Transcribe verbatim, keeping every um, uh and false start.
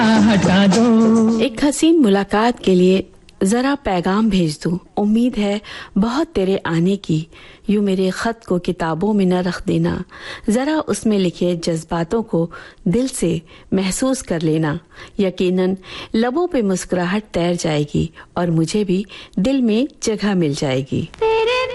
हटा दो। एक हसीन मुलाकात के लिए जरा पैगाम भेज दूं, उम्मीद है बहुत तेरे आने की। यूं मेरे खत को किताबों में न रख देना, जरा उसमें लिखे जज्बातों को दिल से महसूस कर लेना। यकीनन लबों पे मुस्कुराहट तैर जाएगी और मुझे भी दिल में जगह मिल जाएगी।